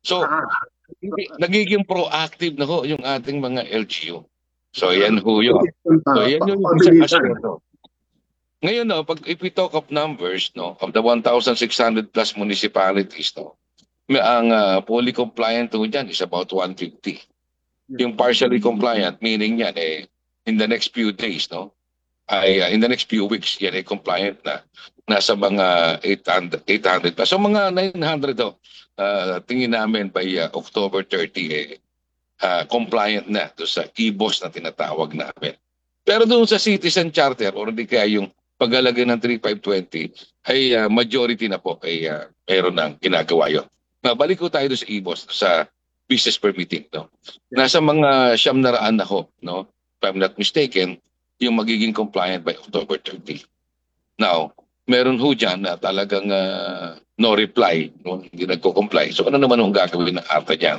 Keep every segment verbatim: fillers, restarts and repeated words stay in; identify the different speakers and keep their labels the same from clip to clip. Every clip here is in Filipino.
Speaker 1: So,
Speaker 2: Ah,
Speaker 1: hindi, nagiging proactive na ho yung ating mga L G U. So, yan ho yun. So,
Speaker 2: uh,
Speaker 1: yan yung isang
Speaker 2: pabilisan.
Speaker 1: aspeto. Ngayon, no, pag if we talk of numbers, no, of the one thousand six hundred plus municipalities, no, may- ang uh, fully compliant ho dyan is about one hundred fifty. Yung partially compliant, meaning yan, eh, in the next few days, no, ay uh, in the next few weeks, yan ay compliant na. Nasa mga eight hundred, eight hundred pa. So mga nine hundred daw, uh, tingin namin by uh, October thirtieth, eh, uh, compliant na to sa e-boss na tinatawag namin. Pero doon sa citizen charter or di kaya yung paglalagay ng thirty-five twenty ay uh, majority na po ay uh, meron ng ginagawa yun. Mabalik ko tayo doon sa e-boss, sa business permitting. No? Nasa mga siyam na raan na ho, no? If I'm not mistaken, yung magiging compliant by October thirtieth. Now, meron ho dyan na talagang uh, no reply, no? Hindi nagko-comply. So ano naman ang gagawin ng ARTA dyan?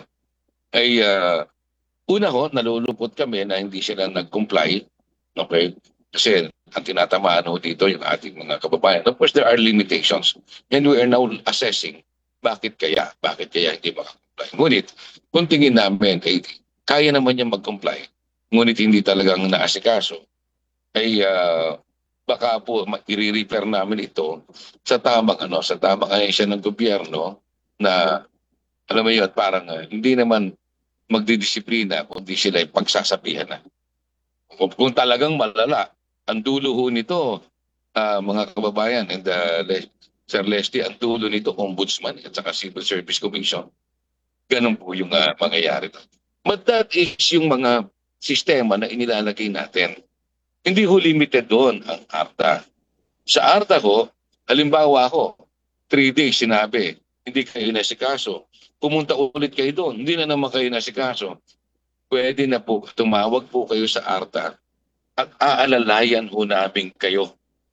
Speaker 1: Ay uh, una ho, nalulupot kami na hindi sila nag-comply. Okay? Kasi ang tinatamaan ho dito yung ating mga kababayan. Of course, there are limitations. And we are now assessing bakit kaya, bakit kaya hindi makakomply. Ngunit, kung tingin namin, eh, kaya naman niya mag-comply, ngunit hindi talagang naasikaso, ay uh, baka po i-refer namin ito sa tamang ano, sa tamang ahensya ng gobyerno na alam mo yun, parang uh, hindi naman magdidisiplina kundi sila ay pagsasabihan na. Kung, kung talagang malala, ang dulo ho nito, uh, mga kababayan, and uh, Sir Leslie, ang dulo nito, Ombudsman at saka Civil Service Commission. Ganun po yung uh, mangyayari. But that is yung mga sistema na inilalagay natin. Hindi ho limited doon ang ARTA. Sa ARTA ho, halimbawa ko, three days sinabi, hindi kayo nasikaso. Pumunta ulit kayo doon, hindi na naman kayo nasikaso. Pwede na po, tumawag po kayo sa ARTA at aalalayan ho namin kayo.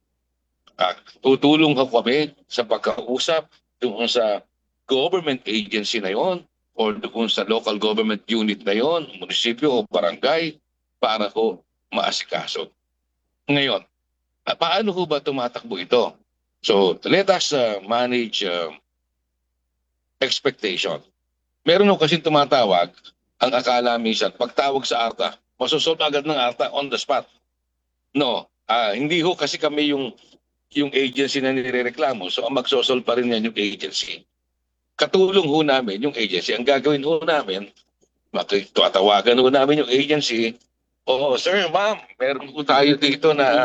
Speaker 1: Uh, tutulong ho kami sa pagkausap doon sa government agency na yon or doon sa local government unit na yon, munisipyo o barangay para ho maasikaso. Ngayon, uh, paano ho ba tumatakbo ito? So, let us uh, manage uh, expectation. Meron ho kasi tumatawag, ang akala minsan, pagtawag sa ARTA, masusot agad ng ARTA on the spot. No, ah, hindi ho kasi kami yung yung agency na nirereklamo. So ang magsosolve pa rin yan yung agency. Katulong ho namin yung agency. Ang gagawin ho namin, tatawagan ho namin yung agency. Oh, sir, ma'am, meron po tayo dito na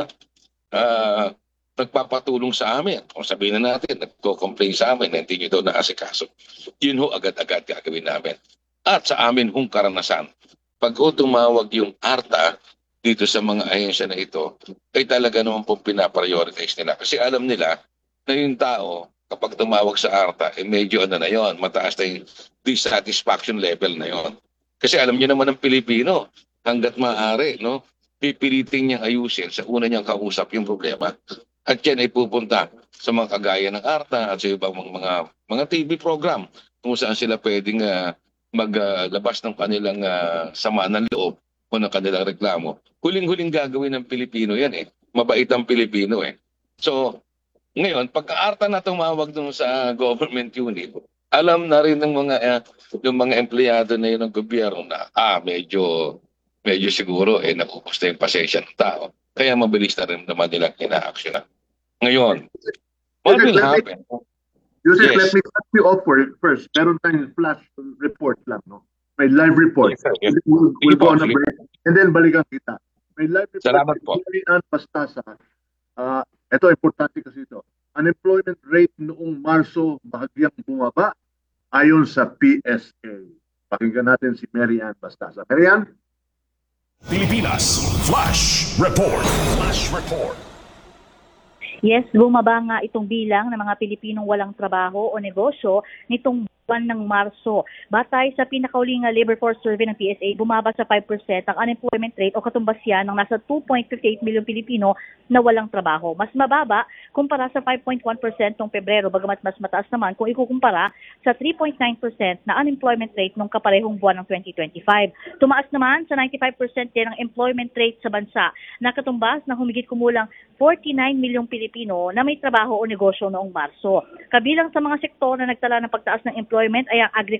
Speaker 1: uh, nagpapatulong sa amin. O sabihin na natin, nagko-complain sa amin na hindi nyo daw naasikaso. Yun ho agad-agad gagawin namin. At sa amin hong karanasan, pag o tumawag yung ARTA dito sa mga ahensya na ito, ay talaga naman pong pinaprioritize nila. Kasi alam nila na yung tao, kapag tumawag sa ARTA, eh medyo ano na yon, mataas na yung dissatisfaction level na yon. Kasi alam niyo naman ng Pilipino, hanggat maaari, no, pipilitin niyang ayusin sa una niyang kausap yung problema. At yan ay pupunta sa mga kagaya ng ARTA at sa ibang mga, mga, mga T V program kung saan sila pwedeng uh, maglabas uh, ng kanilang uh, sama ng loob o ng kanilang reklamo. Huling-huling gagawin ng Pilipino yan eh. Mabait ang Pilipino eh. So, ngayon, pagka-ARTA na tumawag dun sa government unit, alam na rin ng mga uh, yung mga empleyado na yun ng gobyerno na ah, medyo medyo siguro eh nakupos na yung pasensya ng tao. Kaya mabilis na rin naman nilang ina-action. Ngayon, what will happen?
Speaker 2: Yusek,
Speaker 1: Yes.
Speaker 2: let me cut you off for first. Meron tayong flash report lang, no? May live report.
Speaker 1: Yes, sir. Yes.
Speaker 2: We'll, we'll
Speaker 1: Sige po,
Speaker 2: go on a
Speaker 1: sige
Speaker 2: break and then balikan kita. May live report.
Speaker 1: Salamat po.
Speaker 2: Marian Bastasa. Uh, ito, importante kasi ito. Unemployment rate noong Marso bahagyang bumaba ayon sa P S A. Pakinggan natin si Marian Bastasa. Marian?
Speaker 3: Pilipinas Flash Report. Flash Report.
Speaker 4: Yes, bumaba nga itong bilang ng mga Pilipinong walang trabaho o negosyo nitong buwan ng Marso. Batay sa pinakauling labor force survey ng P S A, bumaba sa five percent ang unemployment rate o katumbas yan ng nasa two point five eight million Pilipino na walang trabaho. Mas mababa kumpara sa five point one percent noong Pebrero, bagamat mas mataas naman kung ikukumpara sa three point nine percent na unemployment rate nung kaparehong buwan ng twenty twenty-five. Tumaas naman sa ninety-five percent din ang employment rate sa bansa, na katumbas ng humigit kumulang forty-nine milyong Pilipino na may trabaho o negosyo noong Marso. Kabilang sa mga sektor na nagtala ng pagtaas ng employment ay ang agriculture,